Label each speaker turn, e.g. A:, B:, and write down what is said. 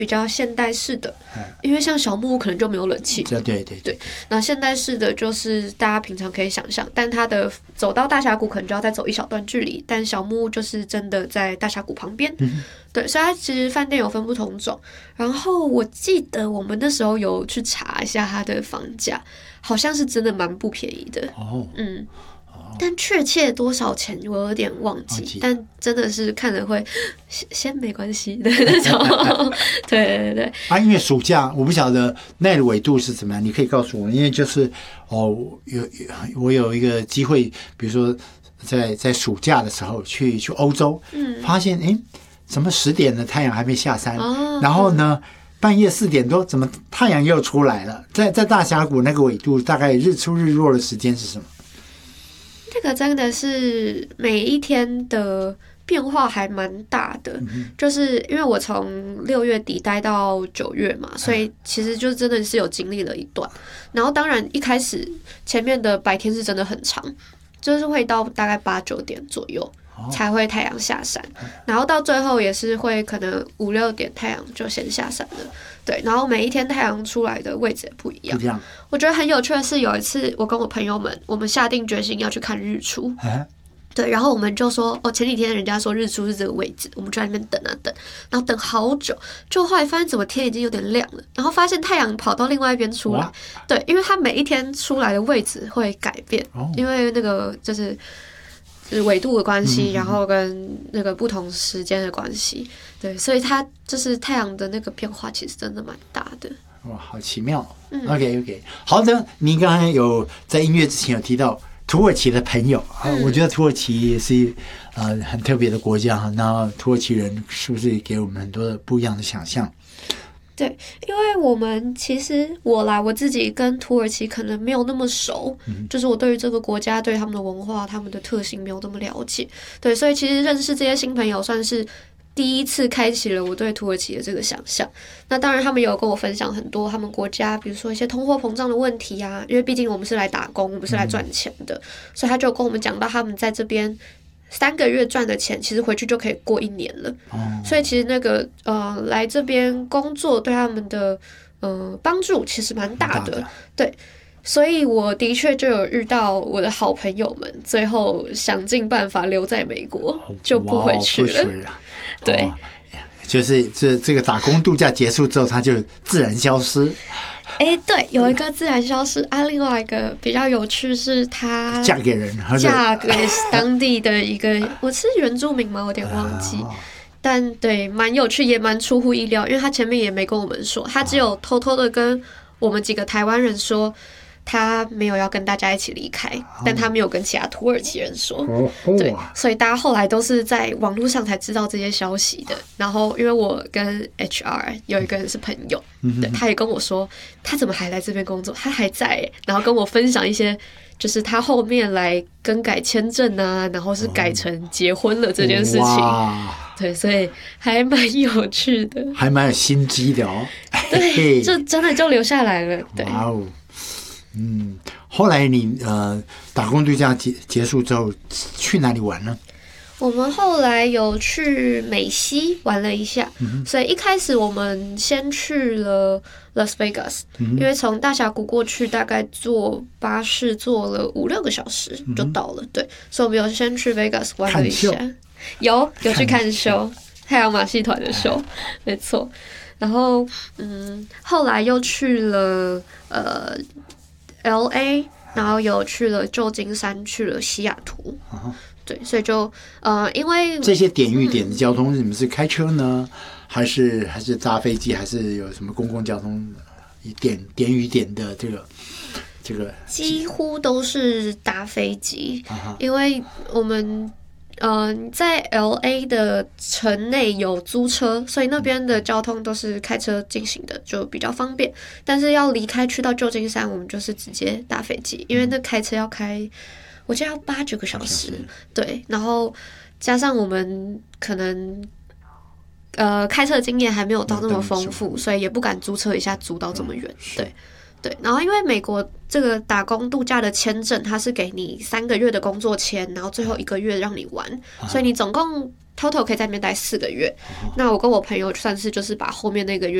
A: 比较现代式的，因为像小木屋可能就没有冷气。
B: 对。
A: 那现代式的就是大家平常可以想象，但它的走到大峡谷可能就要再走一小段距离，但小木屋就是真的在大峡谷旁边。对，所以它其实饭店有分不同种。然后我记得我们那时候有去查一下它的房价，好像是真的蛮不便宜的。但确切多少钱我有点忘记，但真的是看了会先没关系的那种。对。
B: 因为暑假我不晓得那的纬度是怎么样，你可以告诉我，因为就是我有一个机会，比如说在暑假的时候去欧洲，发现怎么10点的太阳还没下山，然后呢半夜4点多怎么太阳又出来了？在大峡谷那个纬度，大概日出日落的时间是什么？
A: 这个真的是每一天的变化还蛮大的，就是因为我从6月底待到9月嘛，所以其实就真的是有经历了一段。然后当然一开始前面的白天是真的很长，就是会到大概8、9点左右才会太阳下山，然后到最后也是会可能5、6点太阳就先下山了。对，然后每一天太阳出来的位置也不一样。我觉得很有趣的是，有一次我跟我朋友们，我们下定决心要去看日出。对，然后我们就说，前几天人家说日出是这个位置，我们就在那边等啊等，然后等好久，就后来发现怎么天已经有点亮了，然后发现太阳跑到另外一边出来。对，因为它每一天出来的位置会改变，因为那个就是纬度的关系，然后跟那个不同时间的关系，对，所以它就是太阳的那个变化其实真的蛮大的。
B: 哇，好奇妙。OK， 好的，您刚才有在音乐之前有提到土耳其的朋友我觉得土耳其也是很特别的国家，那土耳其人是不是给我们很多的不一样的想象？
A: 对，因为我们其实我自己跟土耳其可能没有那么熟，就是我对于这个国家、对他们的文化、他们的特性没有那么了解。对，所以其实认识这些新朋友算是第一次开启了我对土耳其的这个想象。那当然他们有跟我分享很多他们国家比如说一些通货膨胀的问题啊，因为毕竟我们是来打工，我们是来赚钱的，所以他就跟我们讲到他们在这边3个月赚的钱其实回去就可以过1年了。所以其实那个来这边工作对他们的帮助其实蛮大的。对，所以我的确就有遇到我的好朋友们最后想尽办法留在美国，就不回去了。对，
B: 就是这个打工度假结束之后他就自然消失。
A: 对，有一个自然消失另外一个比较有趣是她
B: 嫁给人，
A: 嫁给当地的一个我是原住民吗？我有点忘记。但对，蛮有趣，也蛮出乎意料，因为他前面也没跟我们说，他只有偷偷的跟我们几个台湾人说他没有要跟大家一起离开，但他没有跟其他土耳其人说。对，所以大家后来都是在网络上才知道这些消息的。然后因为我跟 HR 有一个人是朋友，对，他也跟我说他怎么还来这边工作，他还在然后跟我分享一些就是他后面来更改签证啊，然后是改成结婚了这件事情。对，所以还蛮有趣的，
B: 还蛮有心机的
A: 对，就真的就留下来了。对，
B: 哇哦。后来你打工度假结束之后去哪里玩呢？
A: 我们后来有去美西玩了一下，所以一开始我们先去了 Las Vegas，因为从大峡谷过去大概坐巴士坐了5、6个小时就到了。对，所以我们有先去 Vegas 玩了一下，有去看秀，太阳马戏团的秀，没错。然后后来又去了LA， 然后有去了旧金山，去了西雅图。对，所以就因为
B: 这些点与点的交通，你们是开车呢，还是搭飞机，还是有什么公共交通？点与点的这个
A: 几乎都是搭飞机，因为我们在 LA 的城内有租车，所以那边的交通都是开车进行的，就比较方便。但是要离开去到旧金山，我们就是直接搭飞机，因为那开车要开，我记得要8、9个小时。对，然后加上我们可能开车的经验还没有到那么丰富，所以也不敢租车一下租到这么远。对，然后因为美国这个打工度假的签证，它是给你3个月的工作签，然后最后1个月让你玩，所以你总共 total 可以在那边待4个月。那我跟我朋友算是就是把后面那个月